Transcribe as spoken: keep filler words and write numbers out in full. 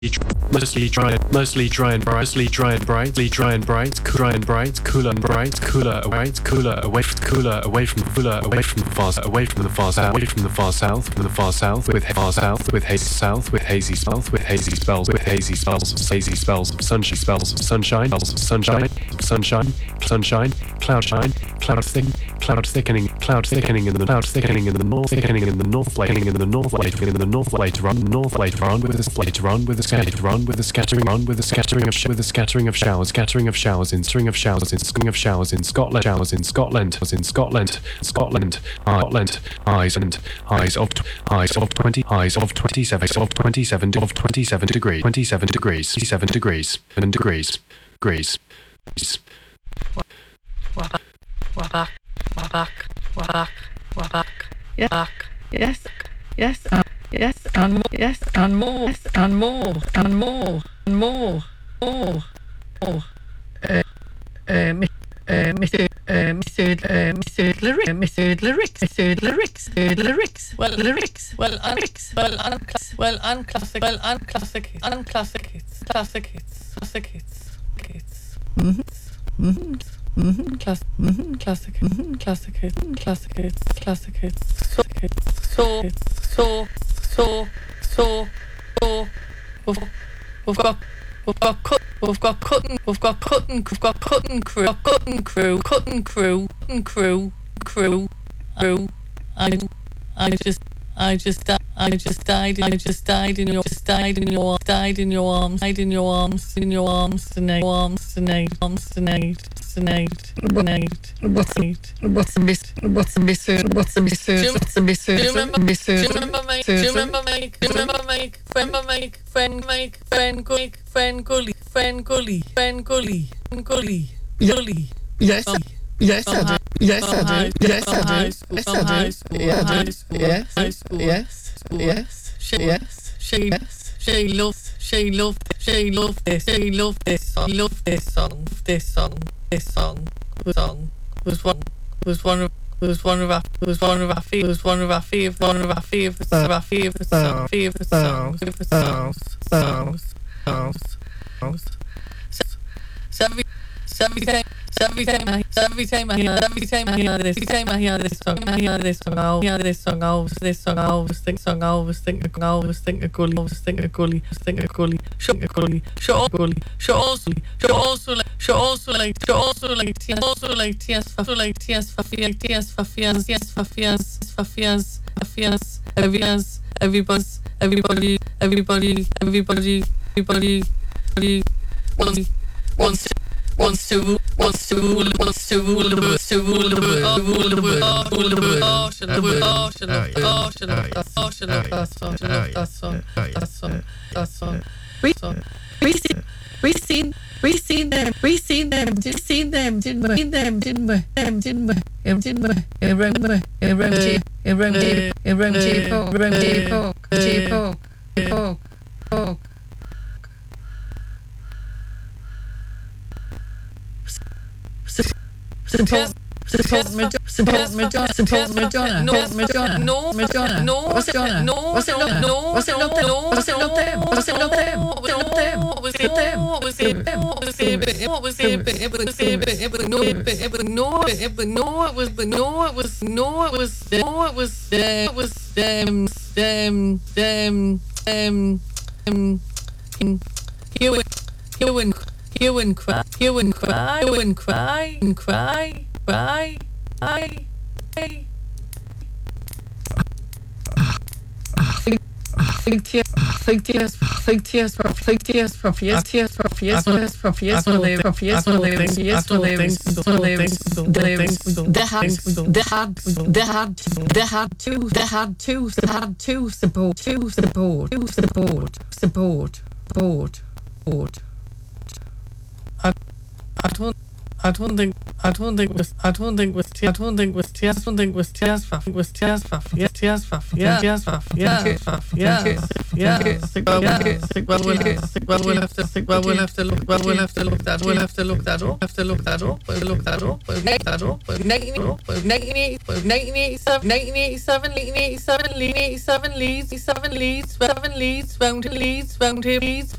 Mostly dry, mostly dry and bright, mostly dry and brightly dry and bright, dry and bright, cooler and bright, cooler, bright, cooler, away from cooler, away from cooler, away from the far, away from the far south, away from the far south, from the far south, with far south, with hazy south, with hazy south, with hazy spells, with hazy spells, of hazy spells of sunshine, spells of sunshine, spells of sunshine, sunshine, sunshine, cloud shine, cloud thick, cloud thickening, cloud thickening in the cloud thickening in the north, thickening in the north, thickening in the north, later in the north, later on, north, later on with this, later on with the later on with the scattering on with the scattering of sh- with the scattering of showers, scattering of showers in string of showers in string of showers in Scotland, showers in Scotland, in Scotland, Scotland, Scotland, highs and highs of highs of twenty, highs of twenty-seven, of twenty-seven, of twenty-seven degrees, twenty-seven degrees, seven degrees, and degrees, degrees. Wabak, wabak, wabak, wabak, wabak, wabak, yes, yes, uh, yes, and more, yes, and more, yes, and more, and more, and more, more, more. Uh, uh, mi- uh, Mister Uh, Mister Uh, Mister Lyric, Mister Lyrics, Mister Lyrics, Mister Lyrics, well, lyrics, well, lyrics, well, unclassic, well, unclassic, well, unclassic, unclassic hits, classic hits, classic hits, hits. Mm-hmm. Mm-hmm. Mm-hmm. Class, mm-hmm. Classic, mm-hmm. Classic hits, classic hits, classic hits, so hits, so hits, so, so, so, so. We've, we've got, we've got cut, we've got cutting, we've got cutting, we've got cutting crew, cutting crew, cutting crew, cutting crew, crew, crew. I, I just, I just, I just died, I just died in your, just died in your, died in your arms, died in your arms, in your arms tonight, arms tonight, arms tonight. Tonight, tonight, what's the what's the miss what's the miss what's the miss what's the miss do you remember miss do you remember make do you remember make do you remember make friend make friend make friend gully friend gully friend gully friend gully gully gully yes yes I do yes I do yes I do yes I do yeah I do yes yes yes yes she yes she loves she loved she loved this she loved this song loved this song this song This song was song was one was one of was one of our was one of our feet was one of our feet one of our feet of our feet of songs feet of songs songs songs songs songs so every so every time so every time I so every time I hear every time I hear this every time I hear this song I hear this song I hear this song I always this song I always think song I always think I always think a gully always think a gully think a gully shut a gully shut a gully shut also shut also like shut also like shut also like tears also like tears for like tears for fear tears for fears yes for fears for fears for fears everyone's everybody's everybody everybody everybody everybody everybody wants wants wants to wants to rule wants to rule the world to rule the world rule the world rule the world oh should the world oh should the oh should the oh should the that song that song that song that song we we see we seen we seen them we seen them did seen them didn't we seen them didn't we them didn't we didn't we around we around J around J around J Park around J Park J Park Park Park support support Madonna support Madonna support Madonna no Madonna no Madonna no what's it Madonna no what's it not no what's it not no what's it not them what's it not them what's it not them what's it them what's it them what's it what was it it was it no it no it no it was but no it was no it was no it was it was them them them them um you you and You and cry, you and cry, you and cry, and cry, cry, cry, cry. Think tears, think tears, think tears, think tears, for years, tears, for years, tears, for years, for years, for years, for years, years, for years, for years, they had, they had, they had, they had to, they had to, they had to support, to support, to support, support, support, support. I, I don't, I don't think, I don't think was, I don't think was, I don't think was tears, I don't think was tears, was tears, yes, tears, yeah, tears, yeah, yeah. Yeah, well, yeah. Well, we'll have, well, we'll have to, well, we'll have to look, well, we'll have to look that, we'll have to look that up, have to look that up, we'll look that up, we'll make that up, we'll nineteen eighty-seven, nineteen eighty-seven, nineteen eighty-seven, nineteen eighty-seven, eighty-seven leads, seven leads, seven leads, seven leads, found leads, found leads.